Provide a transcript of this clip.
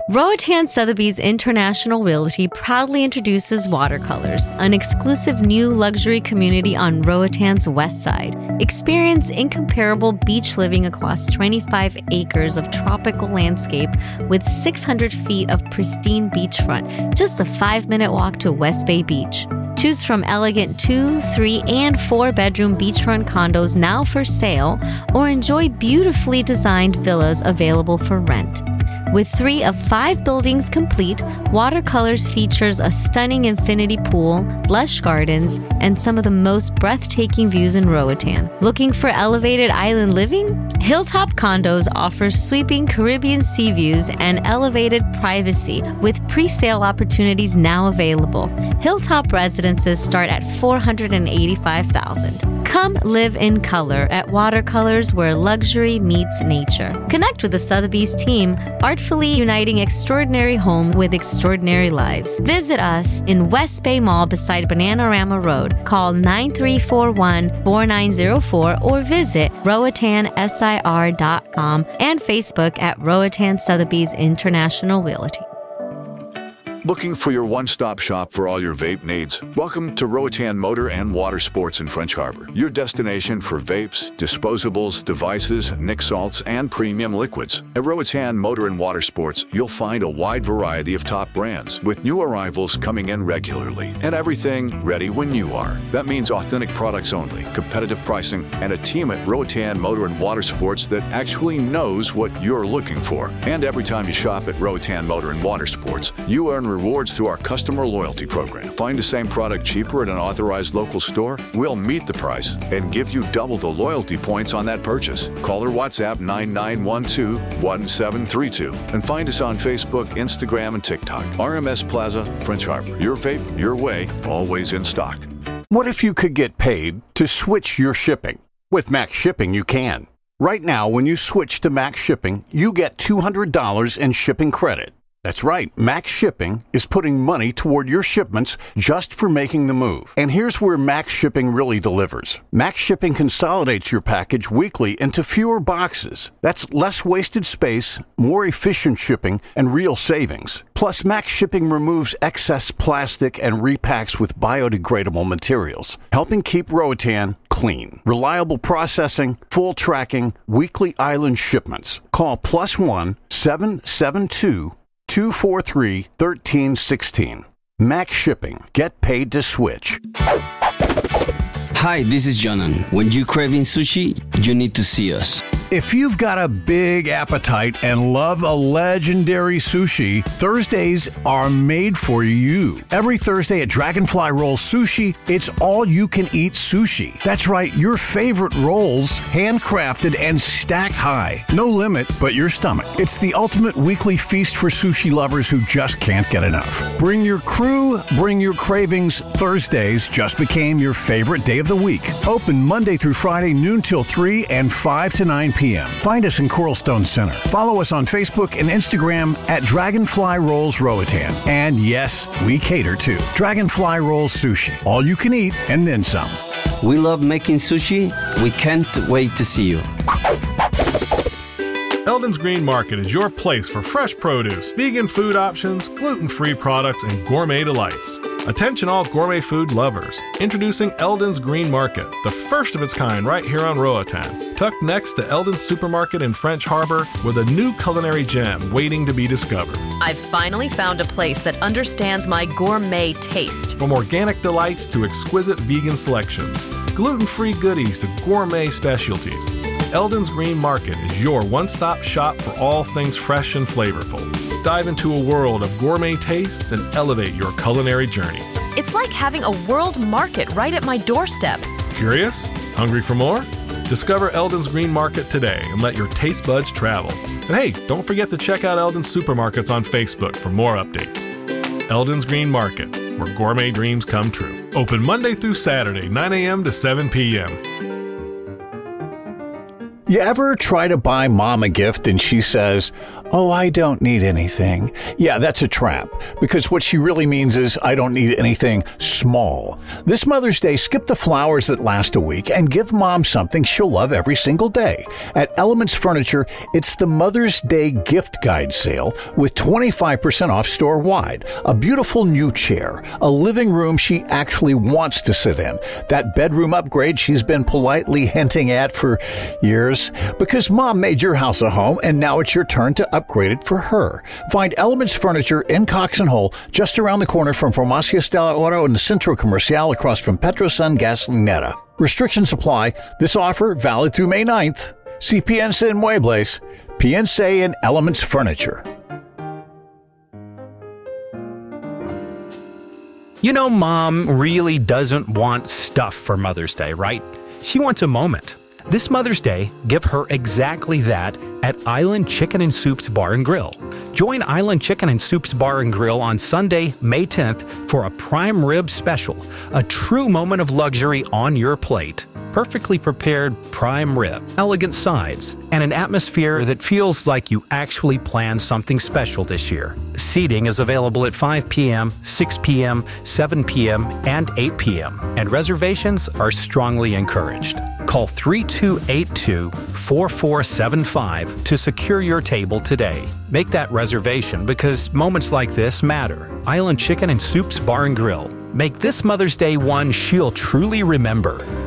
Roatan Sotheby's International Realty proudly introduces Watercolors, an exclusive new luxury community on Roatan's west side. Experience incomparable beach living across 25 acres of tropical landscape with 600 feet of pristine beachfront, just a 5-minute walk to West Bay Beach. Choose from elegant 2, 3, and 4-bedroom beachfront condos now for sale, or enjoy beautifully designed villas available for rent. With 3 of 5 buildings complete, Watercolors features a stunning infinity pool, lush gardens, and some of the most breathtaking views in Roatan. Looking for elevated island living? Hilltop Condos offers sweeping Caribbean sea views and elevated privacy with pre-sale opportunities now available. Hilltop residences start at $485,000. Come live in color at Watercolors, where luxury meets nature. Connect with the Sotheby's team, artfully uniting extraordinary home with extraordinary lives. Visit us in West Bay Mall beside Bananarama Road. Call 9341-4904 or visit RoatanSIR.com and Facebook at Roatan Sotheby's International Realty. Looking for your one-stop shop for all your vape needs? Welcome to Roatan Motor and Water Sports in French Harbor, your destination for vapes, disposables, devices, nic salts, and premium liquids. At Roatan Motor and Water Sports, you'll find a wide variety of top brands, with new arrivals coming in regularly, and everything ready when you are. That means authentic products only, competitive pricing, and a team at Roatan Motor and Water Sports that actually knows what you're looking for. And every time you shop at Roatan Motor and Water Sports, you earn rewards through our customer loyalty program. Find the same product cheaper at an authorized local store? We'll meet the price and give you double the loyalty points on that purchase. Call or WhatsApp 9912-1732 and find us on Facebook, Instagram, and TikTok. RMS Plaza, French Harbor. Your vape, your way, always in stock. What if you could get paid to switch your shipping? With Max Shipping, you can. Right now, when you switch to Max Shipping, you get $200 in shipping credit. That's right, Max Shipping is putting money toward your shipments just for making the move. And here's where Max Shipping really delivers. Max Shipping consolidates your package weekly into fewer boxes. That's less wasted space, more efficient shipping, and real savings. Plus, Max Shipping removes excess plastic and repacks with biodegradable materials, helping keep Roatan clean. Reliable processing, full tracking, weekly island shipments. Call +1 772 243-1316. Max Shipping. Get paid to switch. Hi, this is Jonan. When you're craving sushi, you need to see us. If you've got a big appetite and love a legendary sushi, Thursdays are made for you. Every Thursday at Dragonfly Rolls Sushi, it's all-you-can-eat sushi. That's right, your favorite rolls, handcrafted and stacked high. No limit but your stomach. It's the ultimate weekly feast for sushi lovers who just can't get enough. Bring your crew, bring your cravings. Thursdays just became your favorite day of the week. Open Monday through Friday, noon till 3 and 5 to 9 p.m. Find us in Coralstone Center. Follow us on Facebook and Instagram at Dragonfly Rolls Roatan. And yes, we cater to Dragonfly Rolls Sushi. All you can eat and then some. We love making sushi. We can't wait to see you. Eldon's Green Market is your place for fresh produce, vegan food options, gluten-free products, and gourmet delights. Attention all gourmet food lovers. Introducing Eldon's Green Market, the first of its kind right here on Roatan. Tucked next to Eldon's Supermarket in French Harbor with a new culinary gem waiting to be discovered. I've finally found a place that understands my gourmet taste. From organic delights to exquisite vegan selections, gluten-free goodies to gourmet specialties, Eldon's Green Market is your one-stop shop for all things fresh and flavorful. Dive into a world of gourmet tastes and elevate your culinary journey. It's like having a world market right at my doorstep. Curious? Hungry for more? Discover Eldon's Green Market today and let your taste buds travel. And hey, don't forget to check out Eldon's Supermarkets on Facebook for more updates. Eldon's Green Market, where gourmet dreams come true. Open Monday through Saturday, 9 a.m. to 7 p.m. You ever try to buy Mom a gift and she says, "Oh, I don't need anything"? Yeah, that's a trap, because what she really means is, "I don't need anything small." This Mother's Day, skip the flowers that last a week and give Mom something she'll love every single day. At Elements Furniture, it's the Mother's Day gift guide sale with 25% off store-wide. A beautiful new chair, a living room she actually wants to sit in, that bedroom upgrade she's been politely hinting at for years, because Mom made your house a home and now it's your turn to upgrade it for her. Find Elements Furniture in Cox and Hull, just around the corner from Farmacias del Oro and the Centro Comercial across from Petrosun Gasolinera. Restrictions apply. This offer valid through May 9th. See Piensa en Muebles, Piensa en Elements Furniture. You know, Mom really doesn't want stuff for Mother's Day, right? She wants a moment. This Mother's Day, give her exactly that at Island Chicken and Soups Bar and Grill. Join Island Chicken and Soups Bar and Grill on Sunday, May 10th for a prime rib special, a true moment of luxury on your plate. Perfectly prepared prime rib, elegant sides, and an atmosphere that feels like you actually planned something special this year. Seating is available at 5 p.m., 6 p.m., 7 p.m., and 8 p.m., and reservations are strongly encouraged. Call 3282-4475 to secure your table today. Make that reservation because moments like this matter. Island Chicken and Soups Bar and Grill. Make this Mother's Day one she'll truly remember.